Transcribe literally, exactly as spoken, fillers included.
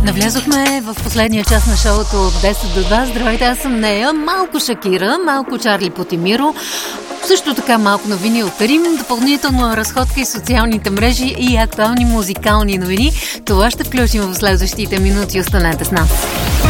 Навлязохме в последния час на шоуто от десет до два. Здравейте, аз съм Нея. Малко Шакира, малко Чарли Потимиро. Също така малко новини от Рим, допълнително разходка и социалните мрежи и актуални музикални новини. Това ще включим в следващите минути. Останете с нас.